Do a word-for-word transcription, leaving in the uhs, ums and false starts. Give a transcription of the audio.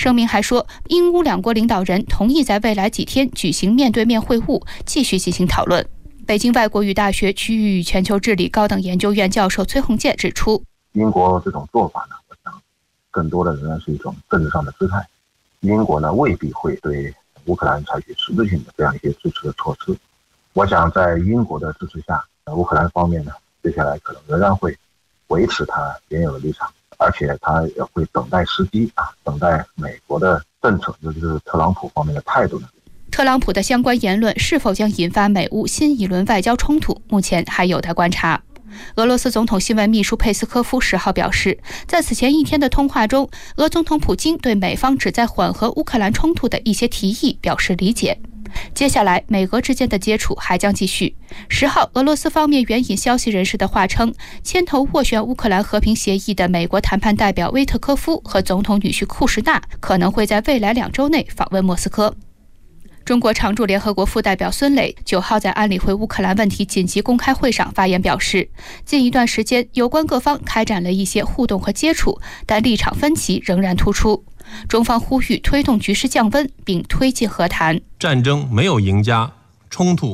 声明还说，英乌两国领导人同意在未来几天举行面对面会晤，继续进行讨论。北京外国语大学区域与全球治理高等研究院教授崔洪建指出， 英国这种做法呢，我想更多的仍然是一种政治上的姿态。英国呢未必会对乌克兰采取实质性的这样一些支持的措施。我想在英国的支持下，乌克兰方面呢，接下来可能仍然会维持它原有的立场，而且它也会等待时机啊，等待美国的政策，尤其是特朗普方面的态度呢。 特朗普的相关言论是否将引发美乌新一轮外交冲突，目前还有待观察。俄罗斯总统新闻秘书佩斯科夫十号表示，在此前一天的通话中，俄总统普京对美方旨在缓和乌克兰冲突的一些提议表示理解。接下来，美俄之间的接触还将继续。十号，俄罗斯方面援引消息人士的话称，牵头斡旋乌克兰和平协议的美国谈判代表威特科夫和总统女婿库什纳可能会在未来两周内访问莫斯科。中国常驻联合国副代表孙磊九号在安理会乌克兰问题紧急公开会上发言表示，近一段时间有关各方开展了一些互动和接触，但立场分歧仍然突出。中方呼吁推动局势降温，并推进和谈。 战争没有赢家，冲突